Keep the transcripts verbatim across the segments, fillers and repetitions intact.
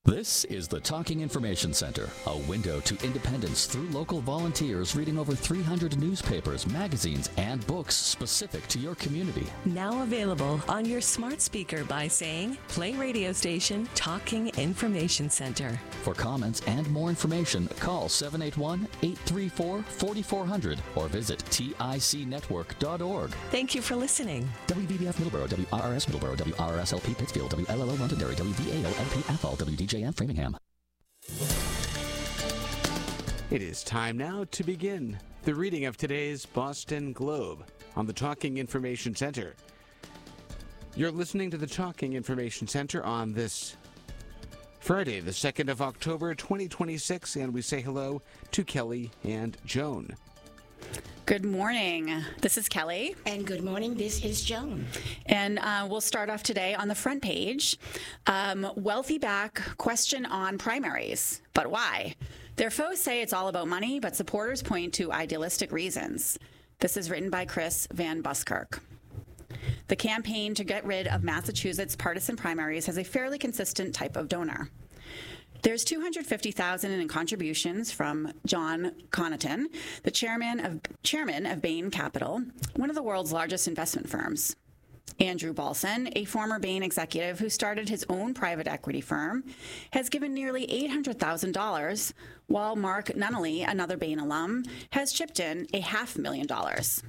This is the Talking Information Center, a window to independence through local volunteers reading over three hundred newspapers, magazines, and books specific to your community. Now available on your smart speaker by saying, play radio station Talking Information Center. For comments and more information, call seven eight one, eight three four, four four zero zero or visit tic network dot org. Thank you for listening. W B B F Middleborough, W R R S Middleborough, W R R S L P Pittsfield, W L L O Londonderry, W V A L L P Athol, W D J M Framingham. It is time now to begin the reading of today's Boston Globe on the Talking Information Center. You're listening to the Talking Information Center on this Friday, the second of October, twenty twenty-six, and we say hello to Kelly and Joan. Good morning. This is Kelly. And good morning. This is Joan. And uh, we'll start off today on the front page. Um, wealthy back question on primaries. But why? Their foes say it's all about money, but supporters point to idealistic reasons. This is written by Chris Van Buskirk. The campaign to get rid of Massachusetts partisan primaries has a fairly consistent type of donor. There's two hundred fifty thousand dollars in contributions from John Connaughton, the chairman of chairman of Bain Capital, one of the world's largest investment firms. Andrew Balson, a former Bain executive who started his own private equity firm, has given nearly eight hundred thousand dollars, while Mark Nunnally, another Bain alum, has chipped in a half million dollars.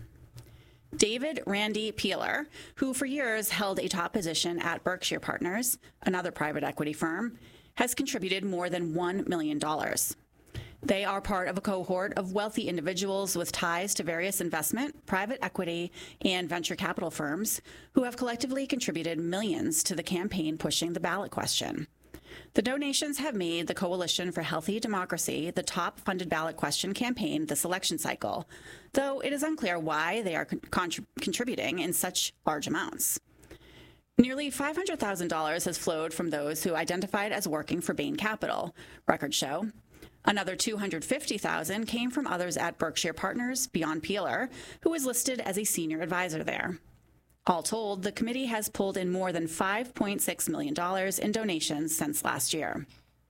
David Randy Peeler, who for years held a top position at Berkshire Partners, another private equity firm, has contributed more than one million dollars. They are part of a cohort of wealthy individuals with ties to various investment, private equity, and venture capital firms who have collectively contributed millions to the campaign pushing the ballot question. The donations have made the Coalition for Healthy Democracy the top funded ballot question campaign this election cycle, though it is unclear why they are con- contributing in such large amounts. Nearly five hundred thousand dollars has flowed from those who identified as working for Bain Capital, records show. Another two hundred fifty thousand dollars came from others at Berkshire Partners beyond Peeler, who is listed as a senior advisor there. All told, the committee has pulled in more than five point six million dollars in donations since last year.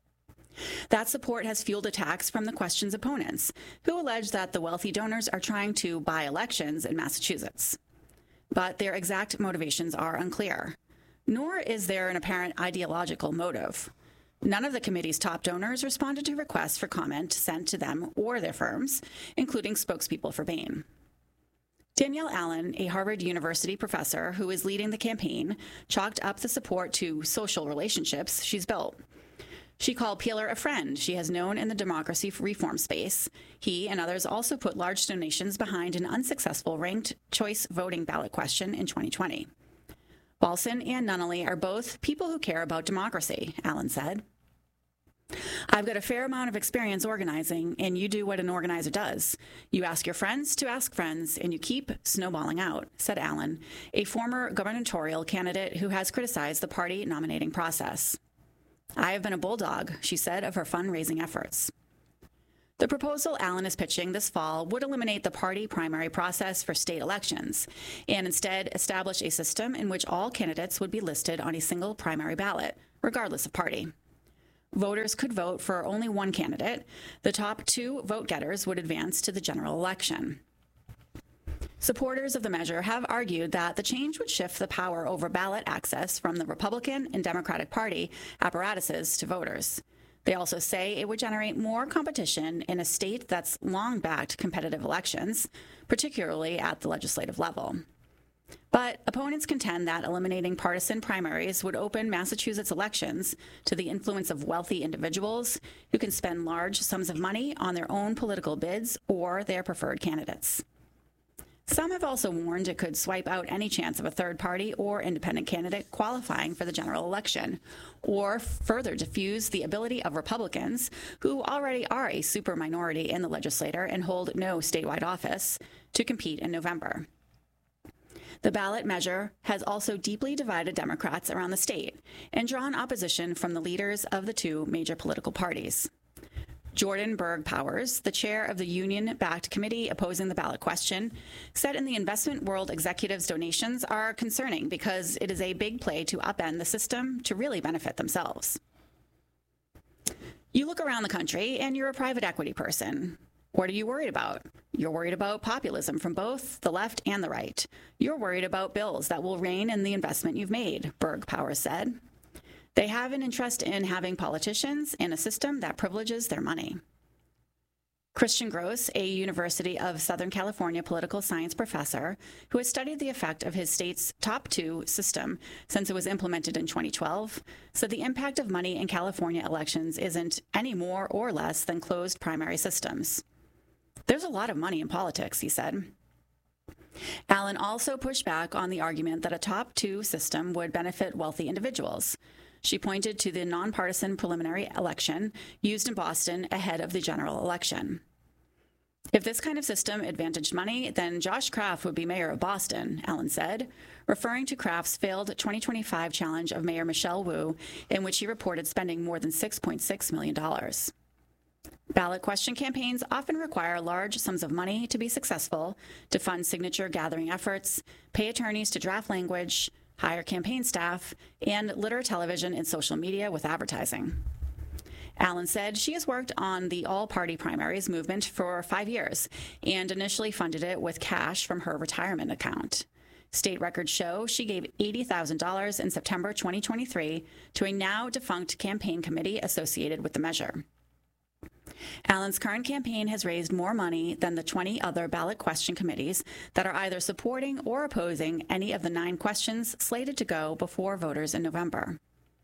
That support has fueled attacks from the question's opponents, who allege that the wealthy donors are trying to buy elections in Massachusetts. But their exact motivations are unclear, nor is there an apparent ideological motive. None of the committee's top donors responded to requests for comment sent to them or their firms, including spokespeople for Bain. Danielle Allen, a Harvard University professor who is leading the campaign, chalked up the support to social relationships she's built. She called Peeler a friend she has known in the democracy reform space. He and others also put large donations behind an unsuccessful ranked choice voting ballot question in twenty twenty. Balson and Nunnally are both people who care about democracy, Allen said. I've got a fair amount of experience organizing, and you do what an organizer does. You ask your friends to ask friends, and you keep snowballing out, said Allen, a former gubernatorial candidate who has criticized the party nominating process. I have been a bulldog, she said of her fundraising efforts. The proposal Allen is pitching this fall would eliminate the party primary process for state elections and instead establish a system in which all candidates would be listed on a single primary ballot, regardless of party. Voters could vote for only one candidate. The top two vote-getters would advance to the general election. Supporters of the measure have argued that the change would shift the power over ballot access from the Republican and Democratic Party apparatuses to voters. They also say it would generate more competition in a state that's long backed competitive elections, particularly at the legislative level. But opponents contend that eliminating partisan primaries would open Massachusetts elections to the influence of wealthy individuals who can spend large sums of money on their own political bids or their preferred candidates. Some have also warned it could swipe out any chance of a third party or independent candidate qualifying for the general election, or further diffuse the ability of Republicans, who already are a super minority in the legislature and hold no statewide office, to compete in November. The ballot measure has also deeply divided Democrats around the state and drawn opposition from the leaders of the two major political parties. Jordan Berg Powers, the chair of the union-backed committee opposing the ballot question, said in the investment world executives' donations are concerning because it is a big play to upend the system to really benefit themselves. You look around the country and you're a private equity person. What are you worried about? You're worried about populism from both the left and the right. You're worried about bills that will rein in the investment you've made, Berg Powers said. They have an interest in having politicians in a system that privileges their money. Christian Gross, a University of Southern California political science professor who has studied the effect of his state's top two system since it was implemented in twenty twelve, said the impact of money in California elections isn't any more or less than closed primary systems. There's a lot of money in politics, he said. Allen also pushed back on the argument that a top two system would benefit wealthy individuals. She pointed to the nonpartisan preliminary election used in Boston ahead of the general election. If this kind of system advantaged money, then Josh Kraft would be mayor of Boston, Allen said, referring to Kraft's failed twenty twenty-five challenge of Mayor Michelle Wu, in which he reported spending more than six point six million dollars. Ballot question campaigns often require large sums of money to be successful, to fund signature gathering efforts, pay attorneys to draft language, hire campaign staff, and litter television and social media with advertising. Allen said she has worked on the all-party primaries movement for five years and initially funded it with cash from her retirement account. State records show she gave eighty thousand dollars in September twenty twenty-three to a now-defunct campaign committee associated with the measure. Allen's current campaign has raised more money than the twenty other ballot question committees that are either supporting or opposing any of the nine questions slated to go before voters in November.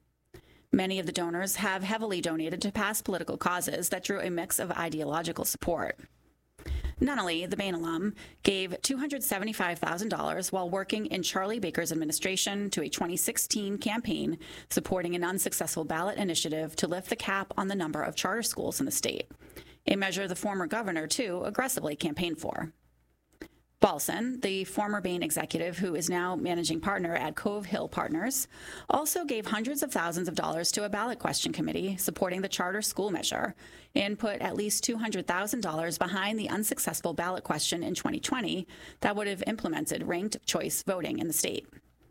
Many of the donors have heavily donated to past political causes that drew a mix of ideological support. Nunnally, the Bain alum, gave two hundred seventy-five thousand dollars while working in Charlie Baker's administration to a twenty sixteen campaign supporting an unsuccessful ballot initiative to lift the cap on the number of charter schools in the state, a measure the former governor, too, aggressively campaigned for. Balson, the former Bain executive who is now managing partner at Cove Hill Partners, also gave hundreds of thousands of dollars to a ballot question committee supporting the charter school measure and put at least two hundred thousand dollars behind the unsuccessful ballot question in twenty twenty that would have implemented ranked choice voting in the state.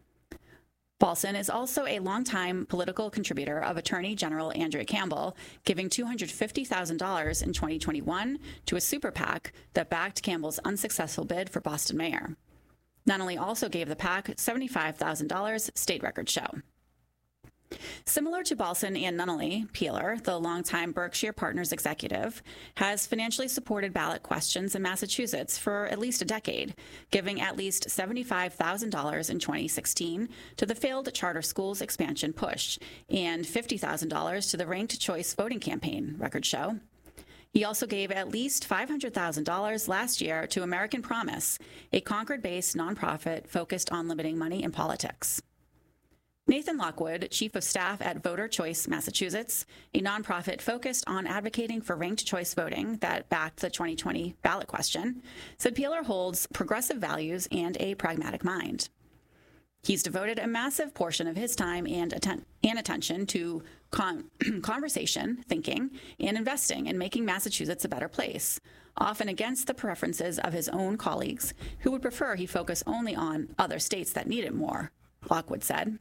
Balson is also a longtime political contributor of Attorney General Andrea Campbell, giving two hundred fifty thousand dollars in twenty twenty-one to a super PAC that backed Campbell's unsuccessful bid for Boston mayor. Nunnally also gave the PAC seventy-five thousand dollars, state records show. Similar to Balson and Nunnally, Peeler, the longtime Berkshire Partners executive, has financially supported ballot questions in Massachusetts for at least a decade, giving at least seventy-five thousand dollars in twenty sixteen to the failed charter schools expansion push and fifty thousand dollars to the ranked choice voting campaign, records show. He also gave at least five hundred thousand dollars last year to American Promise, a Concord-based nonprofit focused on limiting money in politics. Nathan Lockwood, Chief of Staff at Voter Choice Massachusetts, a nonprofit focused on advocating for ranked choice voting that backed the twenty twenty ballot question, said Peeler holds progressive values and a pragmatic mind. He's devoted a massive portion of his time and, atten- and attention to con- conversation, thinking, and investing in making Massachusetts a better place, often against the preferences of his own colleagues who would prefer he focus only on other states that need it more, Lockwood said.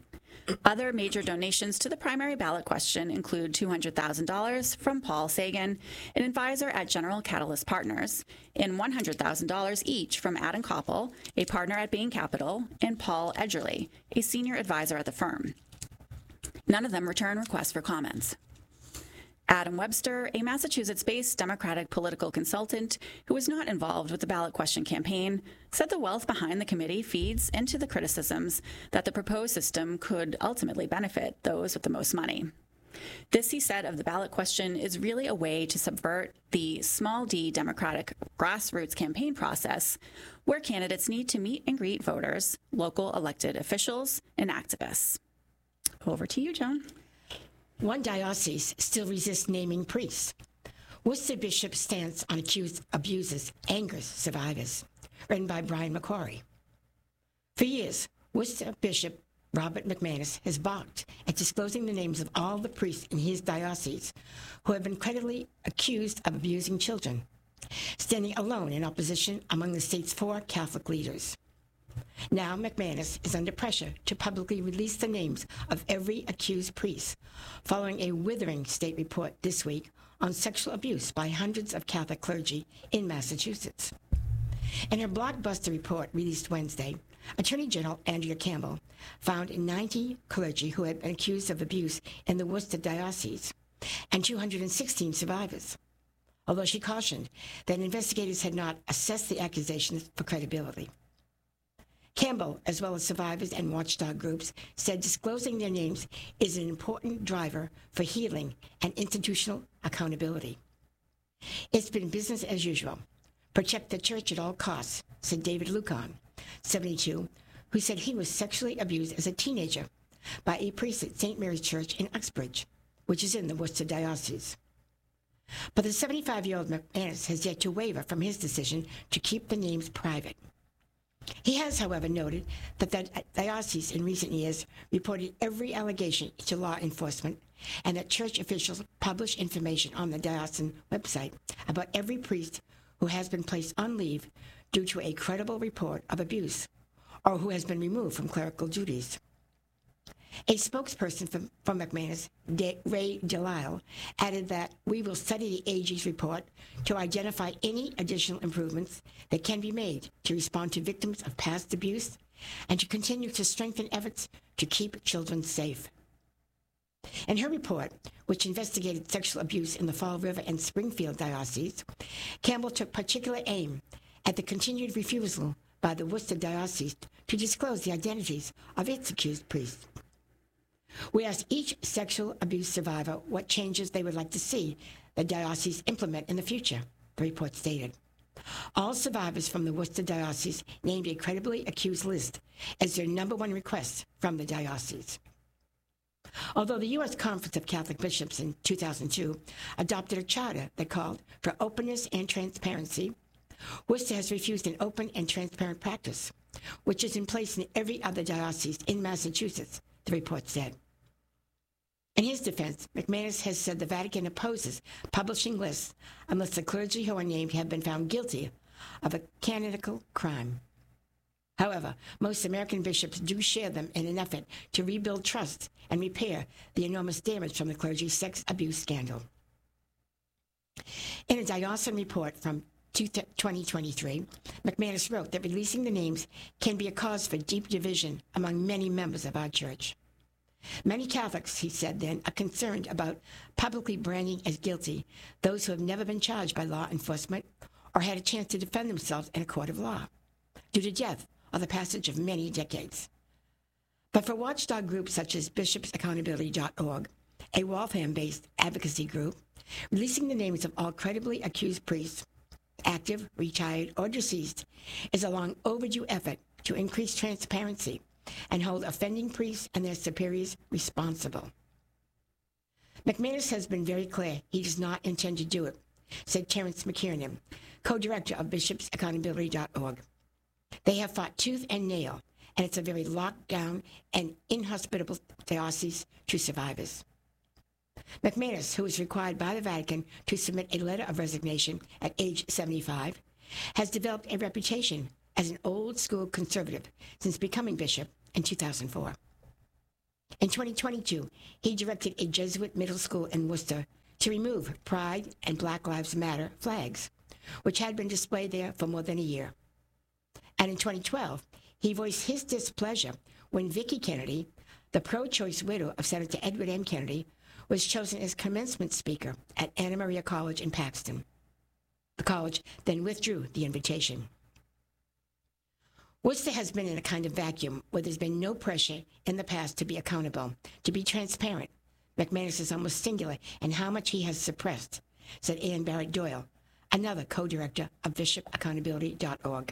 Other major donations to the primary ballot question include two hundred thousand dollars from Paul Sagan, an advisor at General Catalyst Partners, and one hundred thousand dollars each from Adam Koppel, a partner at Bain Capital, and Paul Edgerly, a senior advisor at the firm. None of them return requests for comments. Adam Webster, a Massachusetts-based Democratic political consultant who was not involved with the ballot question campaign, said the wealth behind the committee feeds into the criticisms that the proposed system could ultimately benefit those with the most money. This, he said, of the ballot question is really a way to subvert the small d Democratic grassroots campaign process where candidates need to meet and greet voters, local elected officials, and activists. Over to you, Joan. One diocese still resists naming priests. Worcester Bishop's stance on accused abuses angers survivors. Written by Brian McCrory. For years, Worcester Bishop Robert McManus has balked at disclosing the names of all the priests in his diocese who have been credibly accused of abusing children, standing alone in opposition among the state's four Catholic leaders. Now McManus is under pressure to publicly release the names of every accused priest, following a withering state report this week on sexual abuse by hundreds of Catholic clergy in Massachusetts. In her blockbuster report released Wednesday, Attorney General Andrea Campbell found ninety clergy who had been accused of abuse in the Worcester Diocese and two hundred sixteen survivors, although she cautioned that investigators had not assessed the accusations for credibility. Campbell, as well as survivors and watchdog groups, said disclosing their names is an important driver for healing and institutional accountability. It's been business as usual. Protect the church at all costs, said David Lucan, seventy-two, who said he was sexually abused as a teenager by a priest at Saint Mary's Church in Uxbridge, which is in the Worcester Diocese. But the seventy-five-year-old McManus has yet to waver from his decision to keep the names private. He has, however, noted that the diocese in recent years reported every allegation to law enforcement and that church officials publish information on the diocesan website about every priest who has been placed on leave due to a credible report of abuse or who has been removed from clerical duties. A spokesperson from, from McManus, De, Ray Delisle, added that we will study the A G's report to identify any additional improvements that can be made to respond to victims of past abuse and to continue to strengthen efforts to keep children safe. In her report, which investigated sexual abuse in the Fall River and Springfield dioceses, Campbell took particular aim at the continued refusal by the Worcester Diocese to disclose the identities of its accused priests. We asked each sexual abuse survivor what changes they would like to see the diocese implement in the future, the report stated. All survivors from the Worcester Diocese named a credibly accused list as their number one request from the diocese. Although the U S Conference of Catholic Bishops in two thousand two adopted a charter that called for openness and transparency, Worcester has refused an open and transparent practice, which is in place in every other diocese in Massachusetts, the report said. In his defense, McManus has said the Vatican opposes publishing lists unless the clergy who are named have been found guilty of a canonical crime. However, most American bishops do share them in an effort to rebuild trust and repair the enormous damage from the clergy's sex abuse scandal. In a diocesan report from twenty twenty-three, McManus wrote that releasing the names can be a cause for deep division among many members of our church. Many Catholics, he said then, are concerned about publicly branding as guilty those who have never been charged by law enforcement or had a chance to defend themselves in a court of law, due to death or the passage of many decades. But for watchdog groups such as bishops accountability dot org, a Waltham-based advocacy group, releasing the names of all credibly accused priests, active, retired, or deceased, is a long overdue effort to increase transparency and hold offending priests and their superiors responsible. McManus has been very clear he does not intend to do it, said Terence McKiernan, co-director of bishops accountability dot org. They have fought tooth and nail, and it's a very locked down and inhospitable diocese to survivors. McManus, who is required by the Vatican to submit a letter of resignation at age seventy-five, has developed a reputation as an old-school conservative since becoming bishop in two thousand four. In twenty twenty-two, he directed a Jesuit middle school in Worcester to remove Pride and Black Lives Matter flags, which had been displayed there for more than a year. And in twenty twelve, he voiced his displeasure when Vicki Kennedy, the pro-choice widow of Senator Edward M. Kennedy, was chosen as commencement speaker at Anna Maria College in Paxton. The college then withdrew the invitation. Worcester has been in a kind of vacuum where there's been no pressure in the past to be accountable, to be transparent. McManus is almost singular in how much he has suppressed, said Ann Barrett Doyle, another co-director of bishop accountability dot org.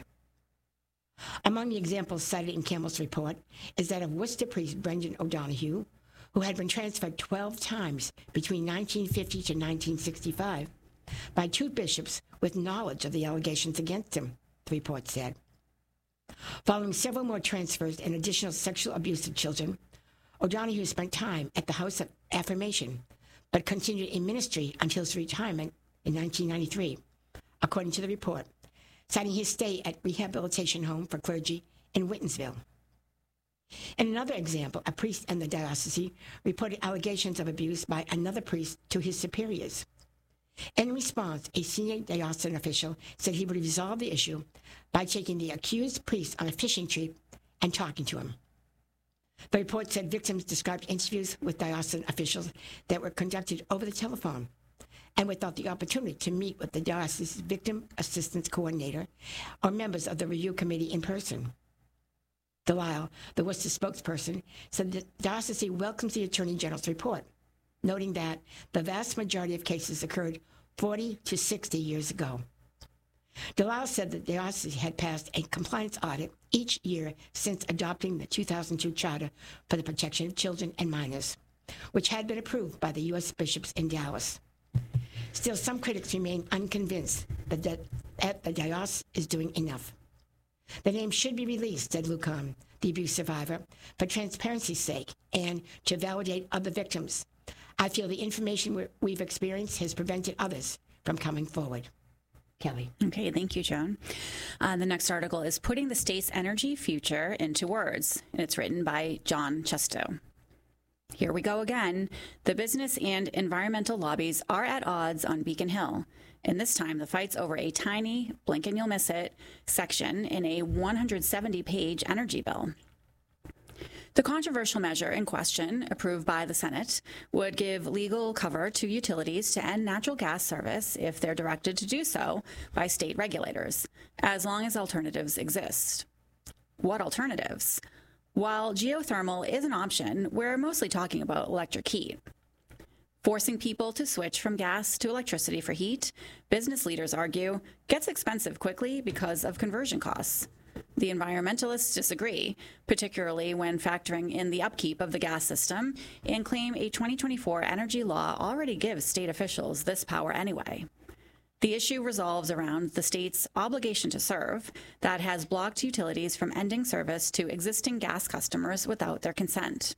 Among the examples cited in Campbell's report is that of Worcester priest Brendan O'Donohue, who had been transferred twelve times between nineteen fifty to nineteen sixty-five by two bishops with knowledge of the allegations against him, the report said. Following several more transfers and additional sexual abuse of children, O'Donohue spent time at the House of Affirmation, but continued in ministry until his retirement in nineteen ninety-three, according to the report, citing his stay at Rehabilitation Home for Clergy in Whitensville. In another example, a priest in the diocese reported allegations of abuse by another priest to his superiors. In response, a senior diocesan official said he would resolve the issue by taking the accused priest on a fishing trip and talking to him. The report said victims described interviews with diocesan officials that were conducted over the telephone and without the opportunity to meet with the diocese's victim assistance coordinator or members of the review committee in person. Delisle, the Worcester spokesperson, said the diocese welcomes the Attorney General's report, noting that the vast majority of cases occurred forty to sixty years ago. Delisle said that the diocese had passed a compliance audit each year since adopting the two thousand two Charter for the Protection of Children and Minors, which had been approved by the U S bishops in Dallas. Still, some critics remain unconvinced that, that, that the diocese is doing enough. The name should be released, said Lucam, the abuse survivor, for transparency's sake and to validate other victims. I feel the information we've experienced has prevented others from coming forward. Kelly. Okay, thank you, Joan. Uh, the next article is Putting the State's Energy Future into Words, and it's written by John Chesto. Here we go again. The business and environmental lobbies are at odds on Beacon Hill, and this time the fight's over a tiny, blink and you'll miss it, section in a one hundred seventy page energy bill. The controversial measure in question, approved by the Senate, would give legal cover to utilities to end natural gas service if they're directed to do so by state regulators, as long as alternatives exist. What alternatives? While geothermal is an option, we're mostly talking about electric heat. Forcing people to switch from gas to electricity for heat, business leaders argue, gets expensive quickly because of conversion costs. The environmentalists disagree, particularly when factoring in the upkeep of the gas system, and claim a twenty twenty-four energy law already gives state officials this power anyway. The issue resolves around the state's obligation to serve that has blocked utilities from ending service to existing gas customers without their consent.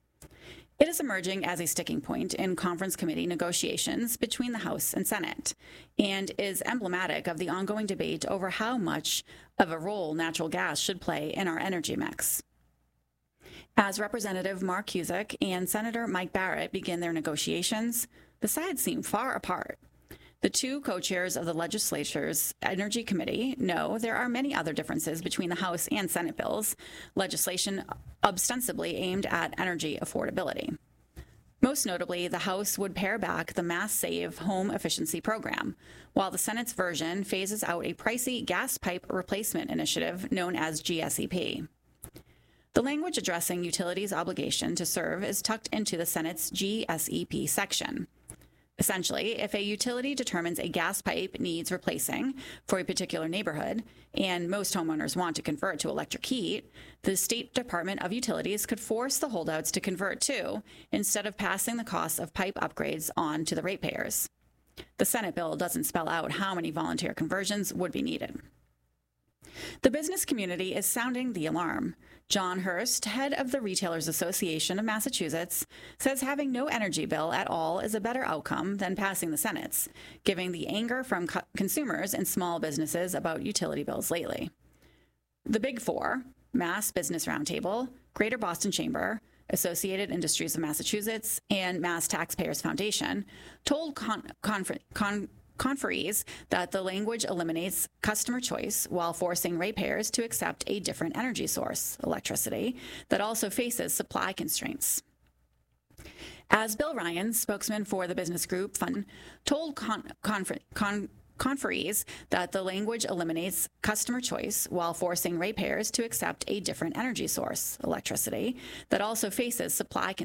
It is emerging as a sticking point in conference committee negotiations between the House and Senate, and is emblematic of the ongoing debate over how much of a role natural gas should play in our energy mix. As Representative Mark Cusick and Senator Mike Barrett begin their negotiations, the sides seem far apart. The two co-chairs of the legislature's Energy Committee know there are many other differences between the House and Senate bills, legislation ostensibly aimed at energy affordability. Most notably, the House would pare back the Mass Save Home Efficiency Program, while the Senate's version phases out a pricey gas pipe replacement initiative known as G S E P. The language addressing utilities' obligation to serve is tucked into the Senate's G S E P section. Essentially, if a utility determines a gas pipe needs replacing for a particular neighborhood, and most homeowners want to convert to electric heat, the State Department of Utilities could force the holdouts to convert too, instead of passing the costs of pipe upgrades on to the ratepayers. The Senate bill doesn't spell out how many volunteer conversions would be needed. The business community is sounding the alarm. John Hurst, head of the Retailers Association of Massachusetts, says having no energy bill at all is a better outcome than passing the Senate's, giving the anger from co- consumers and small businesses about utility bills lately. The Big Four, Mass Business Roundtable, Greater Boston Chamber, Associated Industries of Massachusetts, and Mass Taxpayers Foundation, told con- confer- con- conferees that the language eliminates customer choice while forcing ratepayers to accept a different energy source, electricity, that also faces supply constraints. As Bill Ryan, spokesman for the business group Fund, told con- confer- con- conferees that the language eliminates customer choice while forcing ratepayers to accept a different energy source, electricity, that also faces supply constraints.